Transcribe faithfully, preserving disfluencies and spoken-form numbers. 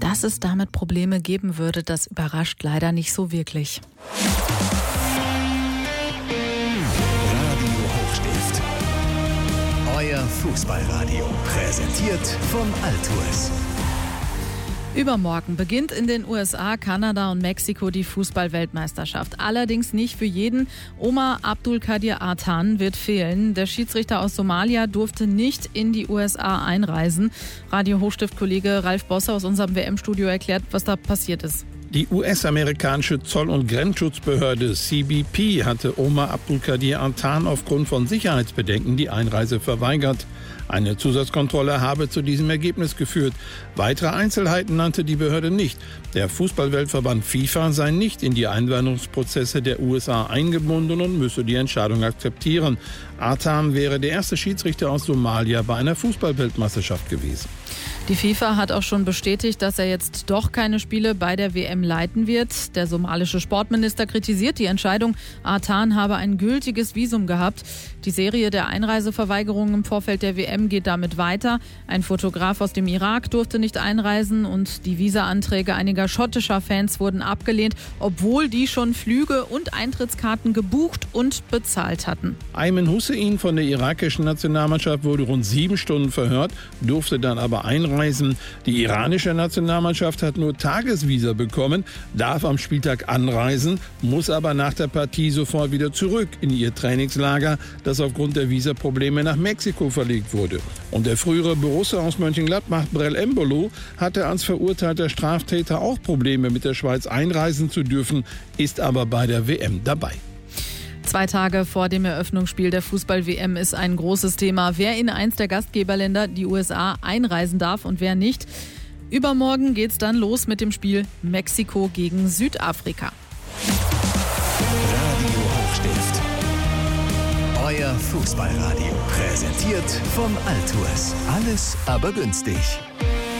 Dass es damit Probleme geben würde, das überrascht leider nicht so wirklich. Radio Hochstift. Euer Fußballradio. Präsentiert von Altours. Übermorgen beginnt in den U S A, Kanada und Mexiko die Fußball-Weltmeisterschaft. Allerdings nicht für jeden. Omar Abdulkadir Artan wird fehlen. Der Schiedsrichter aus Somalia durfte nicht in die U S A einreisen. Radio Hochstift-Kollege Ralf Bosse aus unserem W M-Studio erklärt, was da passiert ist. Die U S-amerikanische Zoll- und Grenzschutzbehörde C B P hatte Omar Abdulkadir Artan aufgrund von Sicherheitsbedenken die Einreise verweigert. Eine Zusatzkontrolle habe zu diesem Ergebnis geführt. Weitere Einzelheiten nannte die Behörde nicht. Der Fußballweltverband FIFA sei nicht in die Einwanderungsprozesse der U S A eingebunden und müsse die Entscheidung akzeptieren. Artan wäre der erste Schiedsrichter aus Somalia bei einer Fußballweltmeisterschaft gewesen. Die FIFA hat auch schon bestätigt, dass er jetzt doch keine Spiele bei der W M leiten wird. Der somalische Sportminister kritisiert die Entscheidung. Artan habe ein gültiges Visum gehabt. Die Serie der Einreiseverweigerungen im Vorfeld der W M geht damit weiter. Ein Fotograf aus dem Irak durfte nicht einreisen und die Visa-Anträge einiger schottischer Fans wurden abgelehnt, obwohl die schon Flüge und Eintrittskarten gebucht und bezahlt hatten. Ayman Hussein von der irakischen Nationalmannschaft wurde rund sieben Stunden verhört, durfte dann aber einreisen. Die iranische Nationalmannschaft hat nur Tagesvisa bekommen, darf am Spieltag anreisen, muss aber nach der Partie sofort wieder zurück in ihr Trainingslager, das aufgrund der Visaprobleme nach Mexiko verlegt wurde. Und der frühere Borussia aus Mönchengladbach, Brel Embolo, hatte als verurteilter Straftäter auch Probleme, mit der Schweiz einreisen zu dürfen, ist aber bei der W M dabei. Zwei Tage vor dem Eröffnungsspiel der Fußball-W M ist ein großes Thema. Wer in eins der Gastgeberländer, die U S A, einreisen darf und wer nicht. Übermorgen geht's dann los mit dem Spiel Mexiko gegen Südafrika. Radio Hochstift. Euer Fußballradio. Präsentiert von Altours. Alles aber günstig.